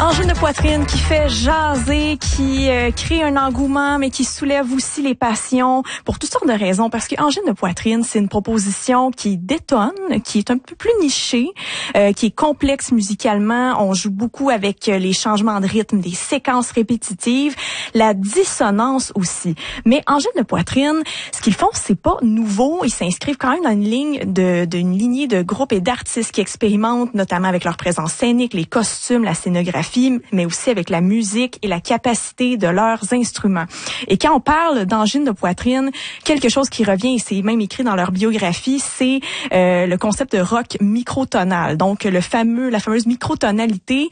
Angine de poitrine qui fait jaser, qui crée un engouement, mais qui soulève aussi les passions pour toutes sortes de raisons. Parce que angine de poitrine, c'est une proposition qui détonne, qui est un peu plus nichée, qui est complexe musicalement. On joue beaucoup avec les changements de rythme, des séquences répétitives, la dissonance aussi. Mais angine de poitrine, ce qu'ils font, c'est pas nouveau. Ils s'inscrivent quand même dans une lignée de groupes et d'artistes qui expérimentent, notamment avec leur présence scénique, les costumes, la scénographie, mais aussi avec la musique et la capacité de leurs instruments. Et quand on parle d'angine de poitrine, quelque chose qui revient, et c'est même écrit dans leur biographie, c'est le concept de rock microtonal. Donc la fameuse microtonalité.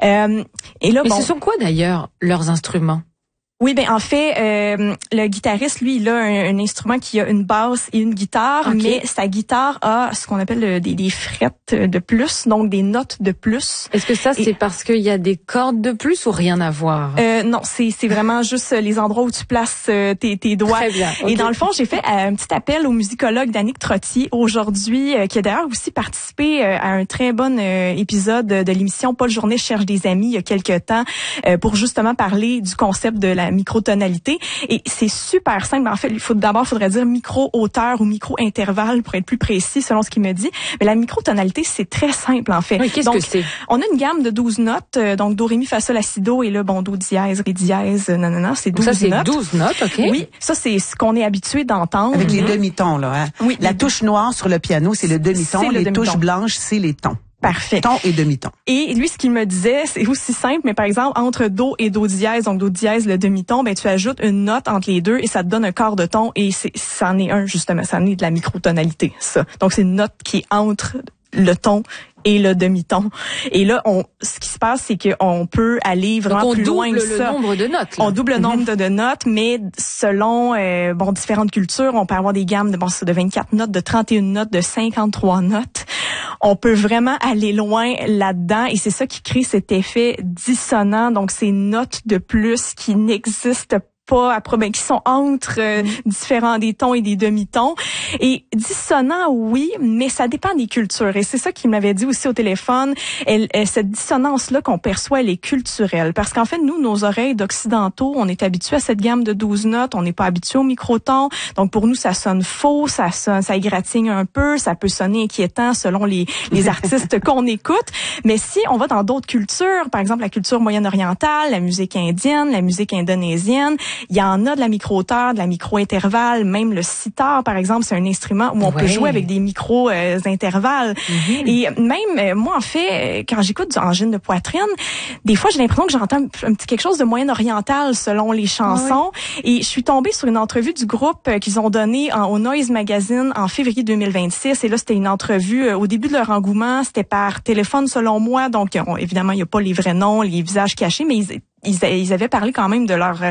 Et là, mais ce sont quoi d'ailleurs leurs instruments? Oui, ben en fait, le guitariste, lui, il a un instrument qui a une basse et une guitare, okay. Mais sa guitare a ce qu'on appelle des frettes de plus, donc des notes de plus. Est-ce que ça, c'est parce qu'il y a des cordes de plus ou rien à voir? Non, c'est vraiment juste les endroits où tu places tes doigts. Très bien. Okay. Et dans le fond, j'ai fait un petit appel au musicologue Danick Trottier aujourd'hui, qui a d'ailleurs aussi participé à un très bon épisode de l'émission Paul Journet cherche des amis il y a quelques temps, pour justement parler du concept de la microtonalité. Et c'est super simple. En fait, faudrait dire micro-hauteur ou micro-intervalle pour être plus précis selon ce qu'il me dit. Mais la microtonalité, c'est très simple en fait. Oui, qu'est-ce que c'est? On a une gamme de 12 notes. Donc, do, ré, mi, fa, sol, la, si, do. Et là, bon, do dièse, ré dièse, non, c'est 12 notes. Ça, c'est notes. 12 notes, OK. Oui, ça, c'est ce qu'on est habitué d'entendre. Avec les demi-tons, là. Hein? Oui. La touche noire sur le piano, c'est le demi-ton. Les touches blanches, c'est les tons. Parfait. Ton et demi-ton. Et lui, ce qu'il me disait, c'est aussi simple, mais par exemple, entre do et do dièse, donc do dièse, le demi-ton, ben tu ajoutes une note entre les deux et ça te donne un quart de ton et ça en est un, justement, ça en est de la microtonalité, ça. Donc, c'est une note qui est entre le ton et le demi-ton. Et là, ce qui se passe, c'est qu'on peut aller vraiment plus loin que ça. On double le nombre de notes. Là. On double le nombre de notes, mais selon différentes cultures, on peut avoir des gammes de 24 notes, de 31 notes, de 53 notes. On peut vraiment aller loin là-dedans et c'est ça qui crée cet effet dissonant. Donc, ces notes de plus qui n'existent pas qui sont entre différents des tons et des demi-tons. Et dissonant, oui, mais ça dépend des cultures. Et c'est ça qu'il m'avait dit aussi au téléphone. Cette dissonance-là qu'on perçoit, elle est culturelle. Parce qu'en fait, nous, nos oreilles d'occidentaux, on est habitués à cette gamme de 12 notes. On n'est pas habitués au microton. Donc, pour nous, ça sonne faux, ça égratigne un peu, ça peut sonner inquiétant selon les artistes qu'on écoute. Mais si on va dans d'autres cultures, par exemple la culture moyen-orientale, la musique indienne, la musique indonésienne, il y en a de la micro-hauteur, de la micro-intervalle, même le sitar, par exemple, c'est un instrument où on peut jouer avec des micro-intervalles. Et même, moi, en fait, quand j'écoute du angine de poitrine, des fois, j'ai l'impression que j'entends quelque chose de moyen-oriental selon les chansons. Et je suis tombée sur une entrevue du groupe qu'ils ont donnée au Noise Magazine en février 2026. Et là, c'était une entrevue au début de leur engouement. C'était par téléphone, selon moi. Donc, évidemment, il n'y a pas les vrais noms, les visages cachés, mais ils avaient parlé quand même de leur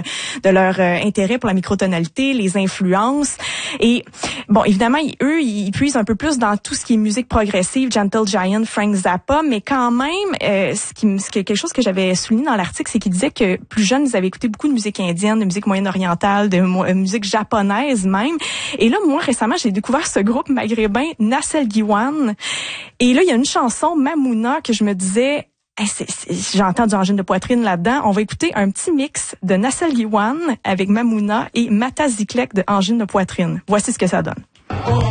intérêt pour la microtonalité, les influences. Et bon, évidemment, ils puisent un peu plus dans tout ce qui est musique progressive, Gentle Giant, Frank Zappa, mais quand même, quelque chose que j'avais souligné dans l'article, c'est qu'ils disaient que plus jeunes, ils avaient écouté beaucoup de musique indienne, de musique moyen-orientale, de musique japonaise même. Et là, moi, récemment, j'ai découvert ce groupe maghrébin, Nassel Diwan. Et là, il y a une chanson, Mamouna, que je me disais, j'entends du angine de poitrine là-dedans. On va écouter un petit mix de Nassel Diwan avec Mamouna et Mata Ziklek de angine de poitrine. Voici ce que ça donne.